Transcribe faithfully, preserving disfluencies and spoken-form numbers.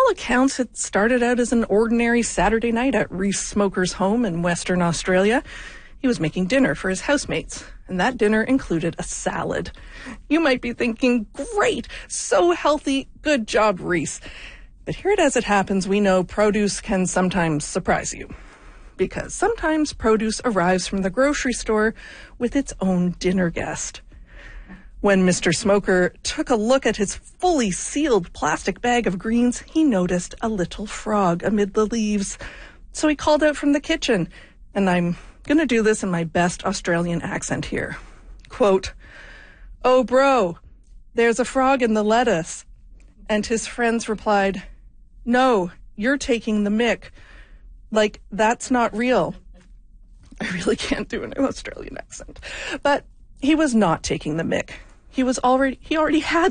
all accounts, it started out as an ordinary Saturday night at Reese Smoker's home in Western Australia. He was making dinner for his housemates, and that dinner included a salad. You might be thinking, great, so healthy, good job, Reese. But here it as it happens, we know produce can sometimes surprise you. Because sometimes produce arrives from the grocery store with its own dinner guest. When Mister Smoker took a look at his fully sealed plastic bag of greens, he noticed a little frog amid the leaves. So he called out from the kitchen, and I'm going to do this in my best Australian accent here. Quote, "Oh, bro, there's a frog in the lettuce." And his friends replied, "No, you're taking the mick. Like, that's not real." I really can't do an Australian accent. But he was not taking the mick. He was already, he already had